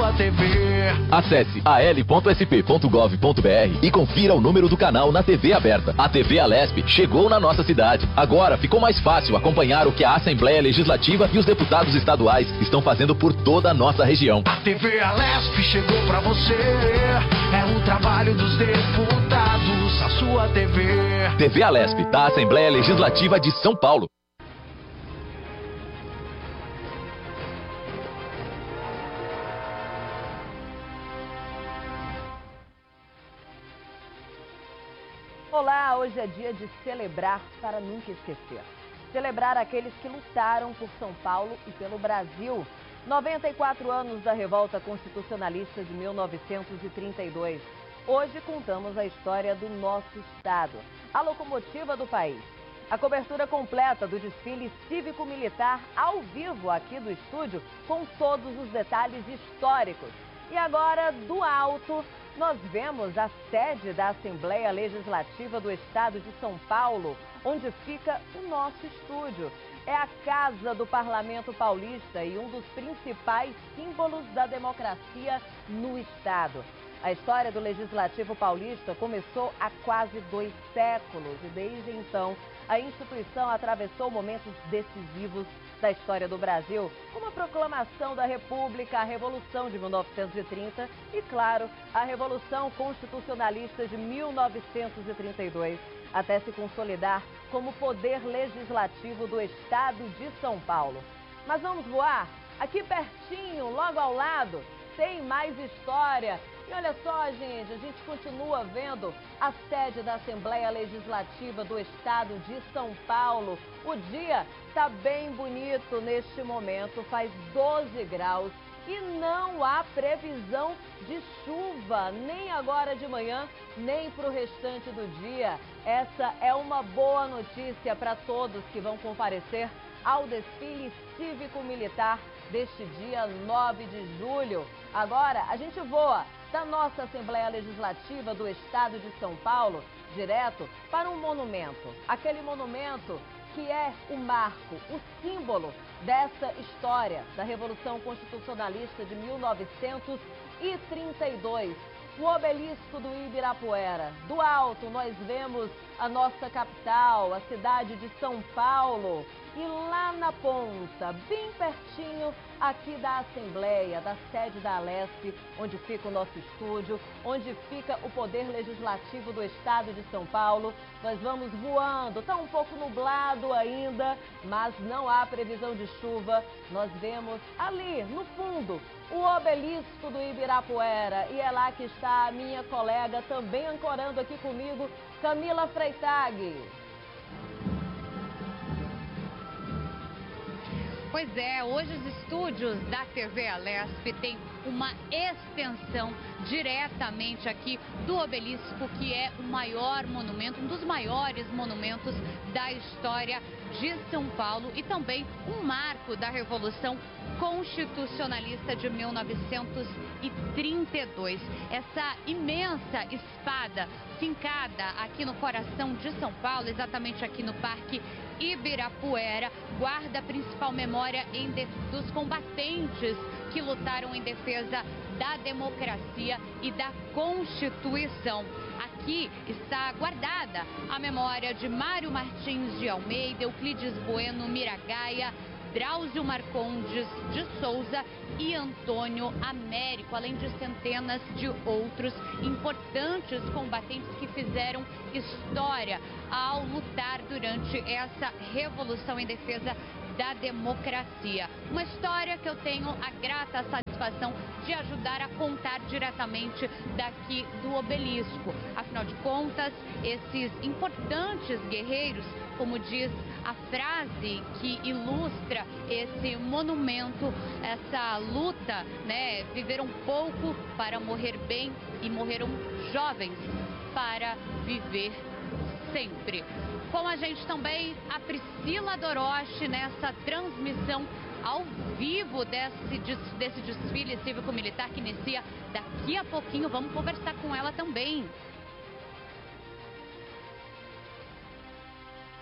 sua TV. Acesse al.sp.gov.br e confira o número do canal na TV aberta. A TV Alesp chegou na nossa cidade. Agora ficou mais fácil acompanhar o que a Assembleia Legislativa e os deputados estaduais estão fazendo por toda a nossa região. A TV Alesp chegou pra você. É o trabalho dos deputados, a sua TV. TV Alesp, da Assembleia Legislativa de São Paulo. Olá, hoje é dia de celebrar para nunca esquecer. Celebrar aqueles que lutaram por São Paulo e pelo Brasil. 94 anos da Revolta Constitucionalista de 1932. Hoje contamos a história do nosso estado, a locomotiva do país. A cobertura completa do desfile cívico-militar ao vivo aqui do estúdio, com todos os detalhes históricos. E agora, do alto, nós vemos a sede da Assembleia Legislativa do Estado de São Paulo, onde fica o nosso estúdio. É a casa do Parlamento Paulista e um dos principais símbolos da democracia no estado. A história do Legislativo Paulista começou há quase 2 séculos e desde então a instituição atravessou momentos decisivos da história do Brasil, como a proclamação da República, a Revolução de 1930 e, claro, a Revolução Constitucionalista de 1932, até se consolidar como poder legislativo do Estado de São Paulo. Mas vamos voar? Aqui pertinho, logo ao lado, tem mais história. E olha só, gente, a gente continua vendo a sede da Assembleia Legislativa do Estado de São Paulo. O dia está bem bonito neste momento, faz 12 graus e não há previsão de chuva, nem agora de manhã, nem para o restante do dia. Essa é uma boa notícia para todos que vão comparecer ao desfile cívico-militar deste dia 9 de julho. Agora a gente voa da nossa Assembleia Legislativa do Estado de São Paulo direto para um monumento. Aquele monumento que é o marco, o símbolo dessa história da Revolução Constitucionalista de 1932. O obelisco do Ibirapuera. Do alto nós vemos a nossa capital, a cidade de São Paulo. E lá na ponta, bem pertinho aqui da Assembleia, da sede da Alesp, onde fica o nosso estúdio, onde fica o Poder Legislativo do Estado de São Paulo, nós vamos voando. Está um pouco nublado ainda, mas não há previsão de chuva. Nós vemos ali, no fundo, o obelisco do Ibirapuera. E é lá que está a minha colega, também ancorando aqui comigo, Camila Freitag. Pois é, hoje os estúdios da TV Alesp têm uma extensão diretamente aqui do obelisco, que é o maior monumento, um dos maiores monumentos da história de São Paulo e também um marco da Revolução Constitucionalista de 1932. Essa imensa espada fincada aqui no coração de São Paulo, exatamente aqui no Parque Ibirapuera, guarda a principal memória dos combatentes que lutaram em defesa da democracia e da Constituição. Aqui está guardada a memória de Mário Martins de Almeida, Euclides Bueno Miragaia, Drauzio Marcondes de Souza e Antônio Américo, além de centenas de outros importantes combatentes que fizeram história ao lutar durante essa revolução em defesa da democracia. Uma história que eu tenho a grata satisfação de ajudar a contar diretamente daqui do obelisco. Afinal de contas, esses importantes guerreiros, como diz a frase que ilustra esse monumento, essa luta, né? Viveram pouco para morrer bem e morreram jovens para viver sempre. Com a gente também a Priscila Doroche nessa transmissão ao vivo desse desfile cívico-militar que inicia daqui a pouquinho. Vamos conversar com ela também.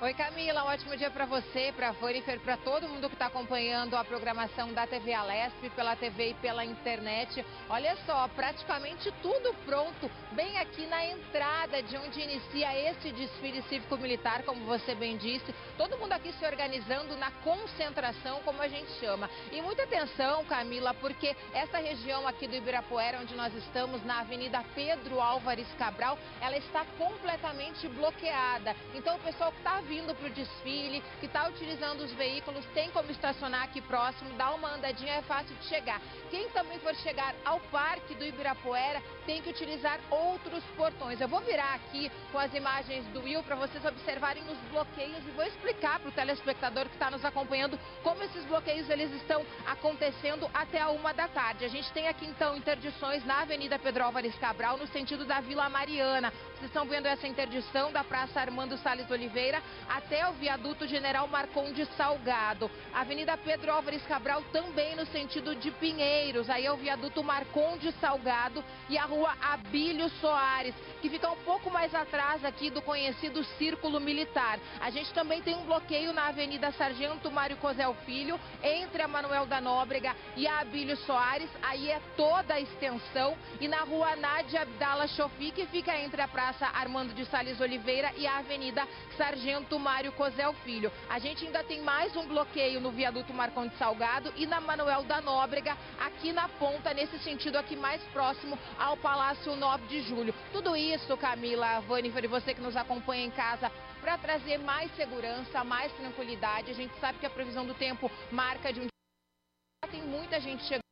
Oi, Camila, um ótimo dia para você, para a Vânifer, para todo mundo que está acompanhando a programação da TV Alesp, pela TV e pela internet. Olha só, praticamente tudo pronto, bem aqui na entrada de onde inicia esse desfile cívico-militar, como você bem disse. Todo mundo aqui se organizando na concentração, como a gente chama. E muita atenção, Camila, porque essa região aqui do Ibirapuera, onde nós estamos, na Avenida Pedro Álvares Cabral, ela está completamente bloqueada. Então, o pessoal que está vindo para o desfile, que está utilizando os veículos, tem como estacionar aqui próximo, dá uma andadinha, é fácil de chegar. Quem também for chegar ao Parque do Ibirapuera tem que utilizar outros portões. Eu vou virar aqui com as imagens do Will para vocês observarem os bloqueios e vou explicar para o telespectador que está nos acompanhando como esses bloqueios eles estão acontecendo até a 1 da tarde. A gente tem aqui então interdições na Avenida Pedro Álvares Cabral, no sentido da Vila Mariana. Vocês estão vendo essa interdição da Praça Armando Salles Oliveira até o viaduto General Marcondes Salgado. Avenida Pedro Álvares Cabral também no sentido de Pinheiros, aí é o viaduto Marcondes Salgado e a rua Abílio Soares, que fica um pouco mais atrás aqui do conhecido Círculo Militar. A gente também tem um bloqueio na Avenida Sargento Mário Cosel Filho, entre a Manuel da Nóbrega e a Abílio Soares, aí é toda a extensão, e na rua Nádia Abdala Chofi, que fica entre a Praça Armando de Salles Oliveira e a Avenida Sargento Mário Cosel Filho. A gente ainda tem mais um bloqueio no viaduto Marcondes Salgado e na Manuel da Nóbrega, aqui na ponta, nesse sentido aqui mais próximo ao Palácio 9 de Julho. Tudo isso, Camila, Vânifer e você que nos acompanha em casa, para trazer mais segurança, mais tranquilidade. A gente sabe que a previsão do tempo marca de um dia. Tem muita gente chegando,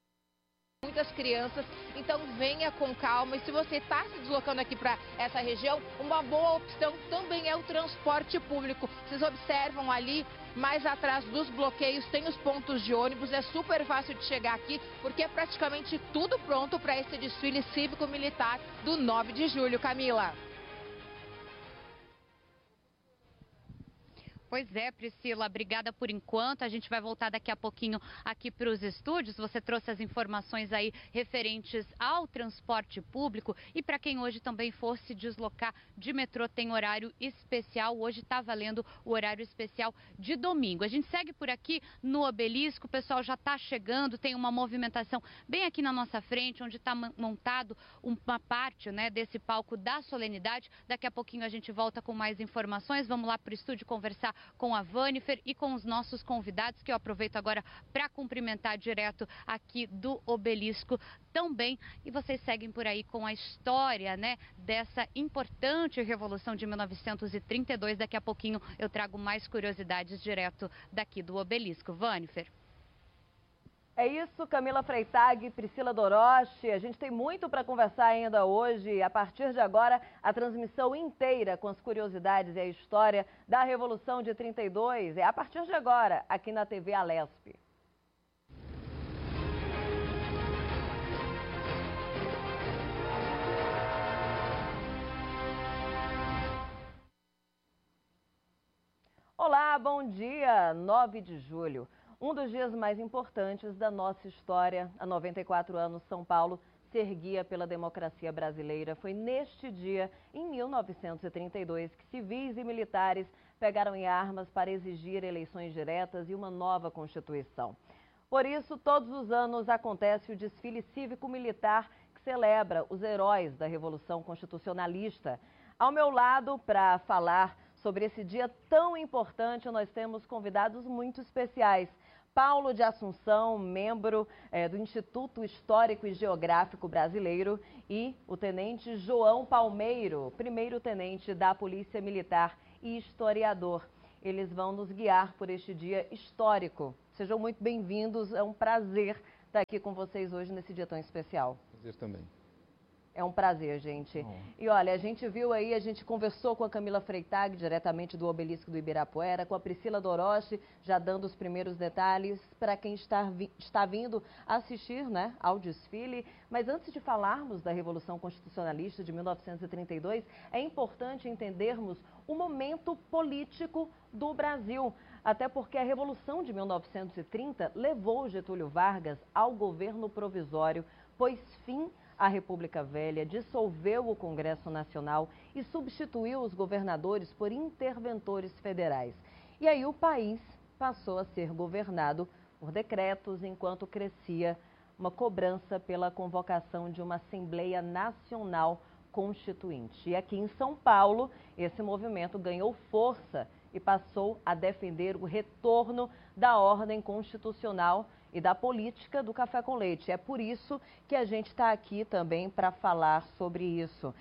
muitas crianças, então venha com calma. E se você está se deslocando aqui para essa região, uma boa opção também é o transporte público. Vocês observam ali, mais atrás dos bloqueios, tem os pontos de ônibus, é super fácil de chegar aqui, porque é praticamente tudo pronto para esse desfile cívico-militar do 9 de julho, Camila. Pois é, Priscila, obrigada por enquanto. A gente vai voltar daqui a pouquinho aqui para os estúdios. Você trouxe as informações aí referentes ao transporte público. E para quem hoje também for se deslocar de metrô, tem horário especial. Hoje está valendo o horário especial de domingo. A gente segue por aqui no Obelisco. O pessoal já está chegando, tem uma movimentação bem aqui na nossa frente, onde está montado uma parte, né, desse palco da solenidade. Daqui a pouquinho a gente volta com mais informações. Vamos lá para o estúdio conversar com a Vânifer e com os nossos convidados, que eu aproveito agora para cumprimentar direto aqui do Obelisco também. E vocês seguem por aí com a história, né, dessa importante Revolução de 1932. Daqui a pouquinho eu trago mais curiosidades direto daqui do Obelisco. Vânifer. É isso, Camila Freitag, Priscila Doroche. A gente tem muito para conversar ainda hoje. A partir de agora, a transmissão inteira com as curiosidades e a história da Revolução de 32 é a partir de agora, aqui na TV Alesp. Olá, bom dia, 9 de julho. Um dos dias mais importantes da nossa história. Há 94 anos, São Paulo se erguia pela democracia brasileira. Foi neste dia, em 1932, que civis e militares pegaram em armas para exigir eleições diretas e uma nova Constituição. Por isso, todos os anos acontece o desfile cívico-militar que celebra os heróis da Revolução Constitucionalista. Ao meu lado, para falar sobre esse dia tão importante, nós temos convidados muito especiais. Paulo de Assunção, membro do Instituto Histórico e Geográfico Brasileiro, e o tenente João Palmeiro, primeiro-tenente da Polícia Militar e historiador. Eles vão nos guiar por este dia histórico. Sejam muito bem-vindos, é um prazer estar aqui com vocês hoje nesse dia tão especial. Prazer também. É um prazer, gente. E olha, a gente viu aí, a gente conversou com a Camila Freitag, diretamente do Obelisco do Ibirapuera, com a Priscila Doroche, já dando os primeiros detalhes para quem está vindo assistir, né, ao desfile. Mas antes de falarmos da Revolução Constitucionalista de 1932, é importante entendermos o momento político do Brasil. Até porque a Revolução de 1930 levou Getúlio Vargas ao governo provisório, pôs fim a República Velha, dissolveu o Congresso Nacional e substituiu os governadores por interventores federais. E aí o país passou a ser governado por decretos, enquanto crescia uma cobrança pela convocação de uma Assembleia Nacional Constituinte. E aqui em São Paulo, esse movimento ganhou força e passou a defender o retorno da ordem constitucional e da política do café com leite. É por isso que a gente está aqui também para falar sobre isso.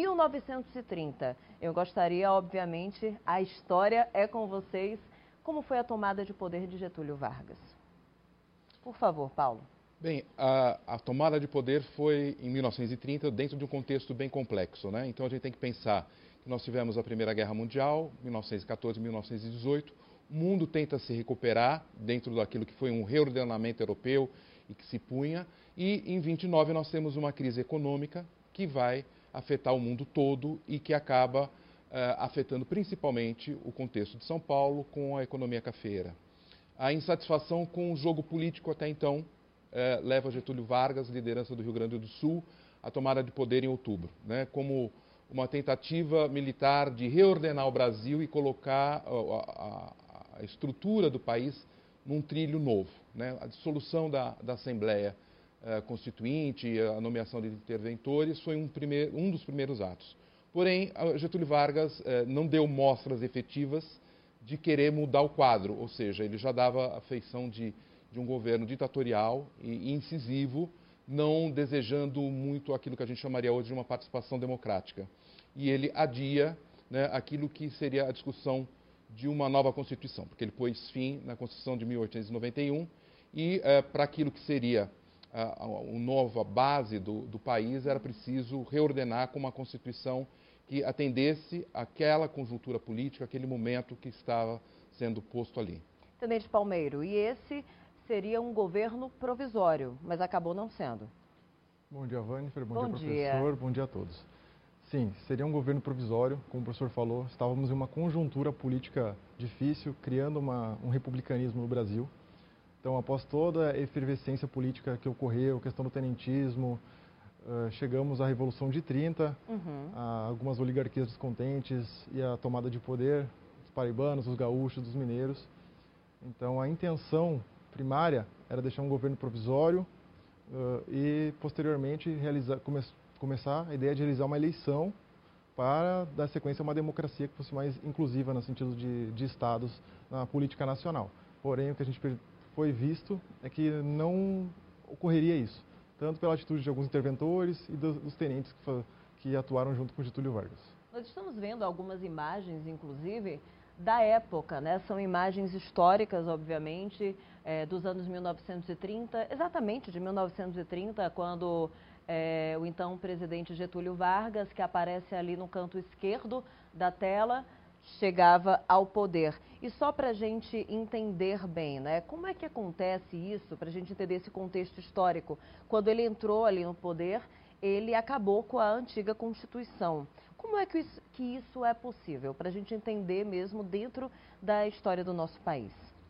1930, eu gostaria, obviamente, a história é com vocês, como foi a tomada de poder de Getúlio Vargas. Por favor, Paulo. Bem, a tomada de poder foi em 1930, dentro de um contexto bem complexo, né? Então a gente tem que pensar que nós tivemos a Primeira Guerra Mundial, 1914 e 1918, o mundo tenta se recuperar dentro daquilo que foi um reordenamento europeu e que se punha, e em 29 nós temos uma crise econômica que vai afetar o mundo todo e que acaba afetando principalmente o contexto de São Paulo com a economia cafeeira. A insatisfação com o jogo político até então leva Getúlio Vargas, liderança do Rio Grande do Sul, à tomada de poder em outubro, né, como uma tentativa militar de reordenar o Brasil e colocar a estrutura do país num trilho novo, né. A dissolução da Assembleia Constituinte e a nomeação de interventores foi um dos primeiros atos. Porém, Getúlio Vargas não deu mostras efetivas de querer mudar o quadro, ou seja, ele já dava a feição de um governo ditatorial e incisivo, não desejando muito aquilo que a gente chamaria hoje de uma participação democrática. E ele adia, né, aquilo que seria a discussão de uma nova Constituição, porque ele pôs fim na Constituição de 1891 e para aquilo que seria a nova base do país era preciso reordenar com uma Constituição que atendesse àquela conjuntura política, aquele momento que estava sendo posto ali. Tenente Palmeiro, e esse seria um governo provisório, mas acabou não sendo. Bom dia, Vânifer. Bom dia, professor. Bom dia a todos. Sim, seria um governo provisório, como o professor falou. Estávamos em uma conjuntura política difícil, criando um republicanismo no Brasil. Então, após toda a efervescência política que ocorreu, questão do tenentismo, chegamos à Revolução de 30, a algumas oligarquias descontentes e a tomada de poder dos paraibanos, dos gaúchos, dos mineiros. Então, a intenção primária era deixar um governo provisório e, posteriormente, começar a ideia de realizar uma eleição para dar sequência a uma democracia que fosse mais inclusiva no sentido de estados na política nacional. Porém, o que a gente foi visto é que não ocorreria isso, tanto pela atitude de alguns interventores e dos tenentes que atuaram junto com Getúlio Vargas. Nós estamos vendo algumas imagens, inclusive, da época, né? São imagens históricas, obviamente, dos anos 1930, exatamente de 1930, quando o então presidente Getúlio Vargas, que aparece ali no canto esquerdo da tela, chegava ao poder. E só para a gente entender bem, né? Como é que acontece isso, para a gente entender esse contexto histórico? Quando ele entrou ali no poder, ele acabou com a antiga Constituição. Como é que isso é possível, para a gente entender mesmo dentro da história do nosso país?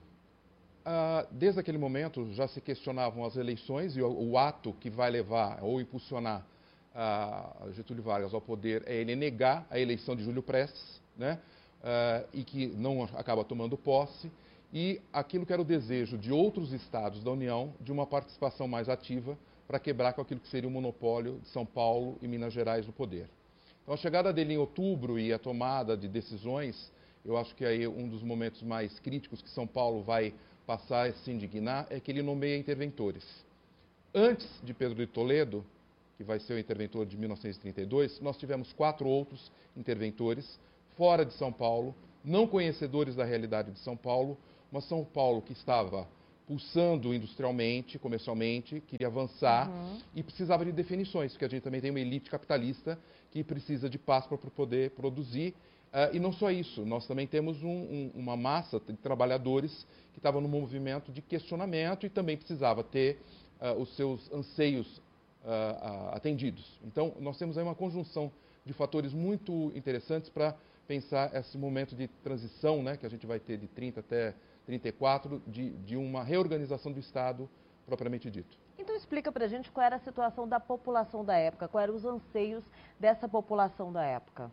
Desde aquele momento já se questionavam as eleições e o ato que vai levar ou impulsionar Getúlio Vargas ao poder é ele negar a eleição de Júlio Prestes, né? E que não acaba tomando posse, e aquilo que era o desejo de outros estados da União de uma participação mais ativa para quebrar com aquilo que seria o monopólio de São Paulo e Minas Gerais no poder. Então, a chegada dele em outubro e a tomada de decisões, eu acho que aí um dos momentos mais críticos que São Paulo vai passar a se indignar é que ele nomeia interventores. Antes de Pedro de Toledo, que vai ser o interventor de 1932, nós tivemos 4 outros interventores fora de São Paulo, não conhecedores da realidade de São Paulo, mas São Paulo que estava pulsando industrialmente, comercialmente, queria avançar e precisava de definições, porque a gente também tem uma elite capitalista que precisa de paz para poder produzir. E não só isso, nós também temos uma massa de trabalhadores que estavam no movimento de questionamento e também precisava ter os seus anseios atendidos. Então, nós temos aí uma conjunção de fatores muito interessantes para pensar esse momento de transição, né, que a gente vai ter de 30 até 34, de uma reorganização do Estado propriamente dito. Então explica pra gente qual era a situação da população da época, quais eram os anseios dessa população da época.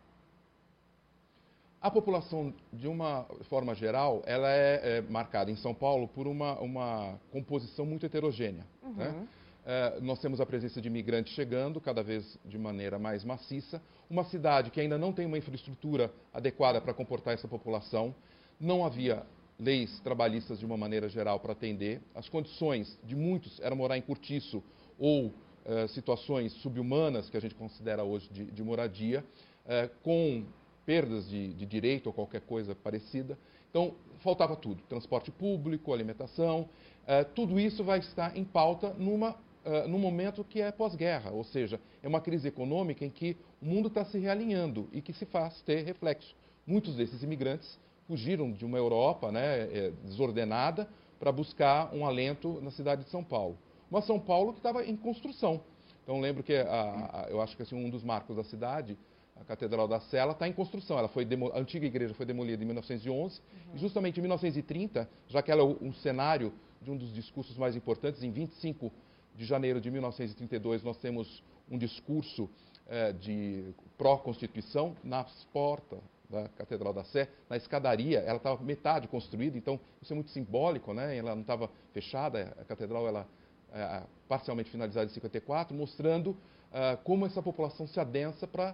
A população, de uma forma geral, ela é marcada em São Paulo por uma composição muito heterogênea. Né? Nós temos a presença de imigrantes chegando, cada vez de maneira mais maciça. Uma cidade que ainda não tem uma infraestrutura adequada para comportar essa população. Não havia leis trabalhistas de uma maneira geral para atender. As condições de muitos eram morar em cortiço ou situações subhumanas, que a gente considera hoje de moradia, com perdas de direito ou qualquer coisa parecida. Então, faltava tudo. Transporte público, alimentação. Tudo isso vai estar em pauta num momento que é pós-guerra, ou seja, é uma crise econômica em que o mundo está se realinhando e que se faz ter reflexo. Muitos desses imigrantes fugiram de uma Europa, né, desordenada para buscar um alento na cidade de São Paulo. Uma São Paulo que estava em construção. Então, lembro que eu acho que assim, um dos marcos da cidade, a Catedral da Sé, está em construção. A antiga igreja foi demolida em 1911 e justamente em 1930, já que ela é um cenário de um dos discursos mais importantes, em 25 de janeiro de 1932, nós temos um discurso de pró-Constituição nas portas da Catedral da Sé, na escadaria. Ela estava metade construída, então isso é muito simbólico, né? Ela não estava fechada, a catedral ela parcialmente finalizada em 54, mostrando como essa população se adensa para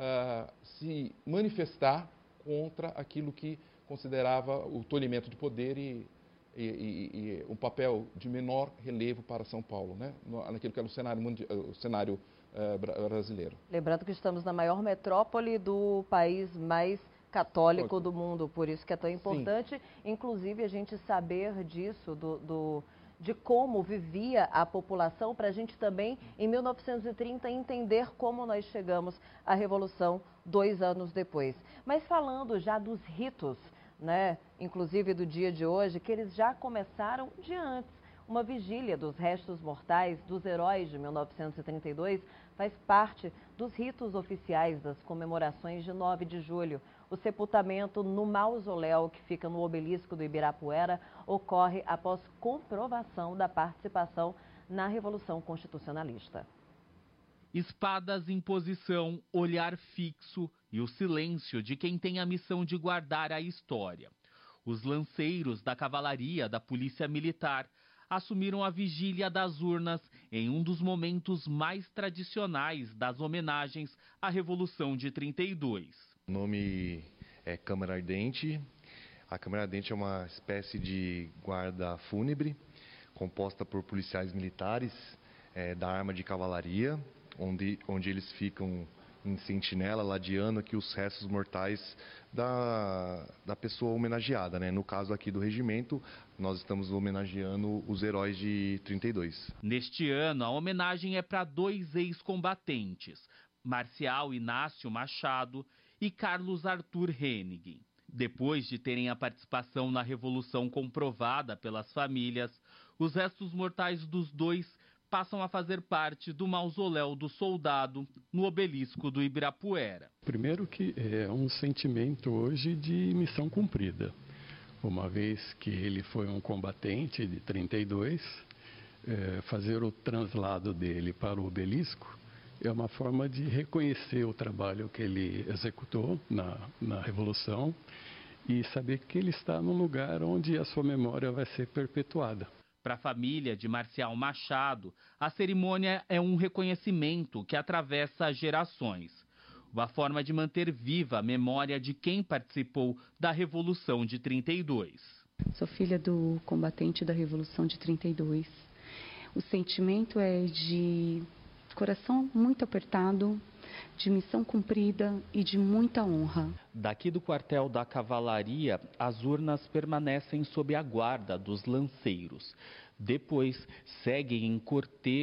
se manifestar contra aquilo que considerava o tolhimento de poder e um papel de menor relevo para São Paulo, né? Naquilo que era o cenário brasileiro. Lembrando que estamos na maior metrópole do país mais católico do mundo, por isso que é tão importante, sim, inclusive, a gente saber disso, de como vivia a população, para a gente também, em 1930, entender como nós chegamos à Revolução 2 anos depois. Mas falando já dos ritos, né, inclusive do dia de hoje, que eles já começaram de antes. Uma vigília dos restos mortais dos heróis de 1932 faz parte dos ritos oficiais das comemorações de 9 de julho. O sepultamento no mausoléu que fica no obelisco do Ibirapuera ocorre após comprovação da participação na Revolução Constitucionalista. Espadas em posição, olhar fixo e o silêncio de quem tem a missão de guardar a história. Os lanceiros da cavalaria da Polícia Militar assumiram a vigília das urnas em um dos momentos mais tradicionais das homenagens à Revolução de 32. O nome é Câmara Ardente. A Câmara Ardente é uma espécie de guarda fúnebre composta por policiais militares da arma de cavalaria, onde eles ficam em sentinela, ladeando aqui os restos mortais da pessoa homenageada, né? No caso aqui do regimento, nós estamos homenageando os heróis de 32. Neste ano, a homenagem é para 2 ex-combatentes, Marcial Inácio Machado e Carlos Arthur Hennig. Depois de terem a participação na Revolução comprovada pelas famílias, os restos mortais dos dois passam a fazer parte do mausoléu do soldado no obelisco do Ibirapuera. Primeiro que é um sentimento hoje de missão cumprida. Uma vez que ele foi um combatente de 32, fazer o translado dele para o obelisco é uma forma de reconhecer o trabalho que ele executou na Revolução e saber que ele está num lugar onde a sua memória vai ser perpetuada. Para a família de Marcial Machado, a cerimônia é um reconhecimento que atravessa gerações. Uma forma de manter viva a memória de quem participou da Revolução de 32. Sou filha do combatente da Revolução de 32. O sentimento é de coração muito apertado, de missão cumprida e de muita honra. Daqui do quartel da cavalaria, as urnas permanecem sob a guarda dos lanceiros. Depois, seguem em cortejo